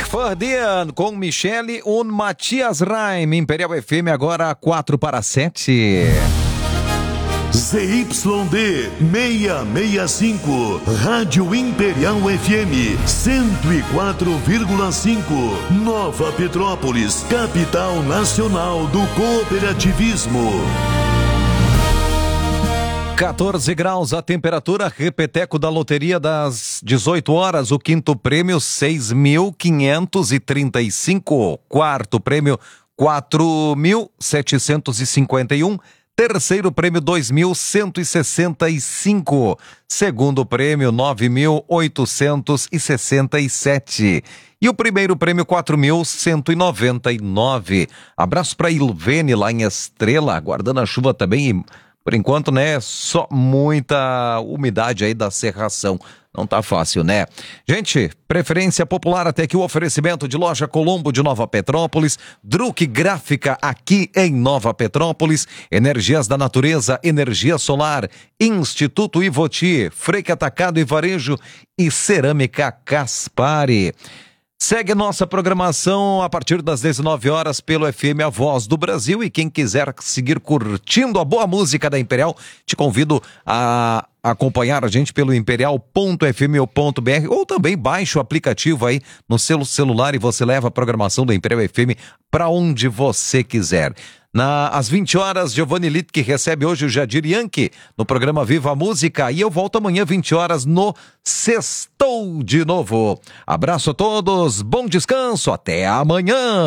Verdian com Michele und Matias Reim, Imperial FM agora 4:07. ZYD 665, Rádio Imperial FM 104,5, Nova Petrópolis, capital nacional do cooperativismo. 14 graus a temperatura, repeteco da loteria das 18 horas, o quinto prêmio 6.535, quarto prêmio 4.751, terceiro prêmio 2.165, segundo prêmio 9.867 e o primeiro prêmio 4.199. Abraço para Ilvene lá em Estrela, aguardando a chuva também. Por enquanto, né, só muita umidade aí da serração. Não tá fácil, né? Gente, preferência popular até aqui, o oferecimento de Loja Colombo de Nova Petrópolis, Druck Gráfica aqui em Nova Petrópolis, Energias da Natureza, Energia Solar, Instituto Ivoti, Freque Atacado e Varejo e Cerâmica Caspari. Segue nossa programação a partir das 19 horas pelo FM A Voz do Brasil, e quem quiser seguir curtindo a boa música da Imperial, te convido a acompanhar a gente pelo imperial.fm.br ou também baixe o aplicativo aí no seu celular e você leva a programação da Imperial FM para onde você quiser. Às 20 horas, Giovanni Littke recebe hoje o Jadir Yankee no programa Viva a Música, e eu volto amanhã 20 horas no Sextou de novo. Abraço a todos, bom descanso, até amanhã!